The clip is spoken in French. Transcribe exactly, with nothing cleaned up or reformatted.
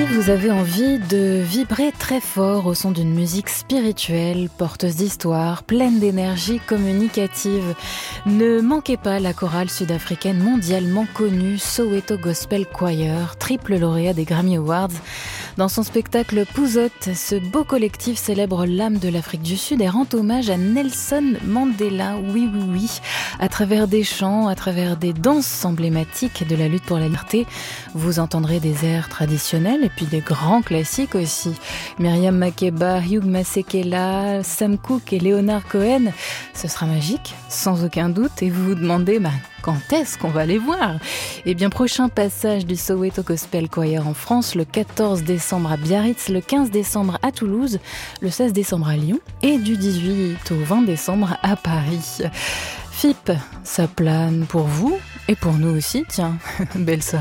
vous avez envie de vibrer très fort au son d'une musique spirituelle, porteuse d'histoire, pleine d'énergie communicative, ne manquez pas la chorale sud-africaine mondialement connue Soweto Gospel Choir, triple lauréat des Grammy Awards. Dans son spectacle Pouzote, ce beau collectif célèbre l'âme de l'Afrique du Sud et rend hommage à Nelson Mandela, oui oui oui, à travers des chants, à travers des danses emblématiques de la lutte pour la liberté. Vous entendrez des airs traditionnels et puis des grands classiques aussi. Myriam Makeba, Hugh Masekela, Sam Cooke et Leonard Cohen. Ce sera magique, sans aucun doute, et vous vous demandez bah, quand est-ce qu'on va les voir ? Eh bien, prochain passage du Soweto Gospel Choir en France, le quatorze décembre à Biarritz, le quinze décembre à Toulouse, le seize décembre à Lyon et du dix-huit au vingt décembre à Paris. F I P, ça plane pour vous et pour nous aussi, tiens, belle soirée.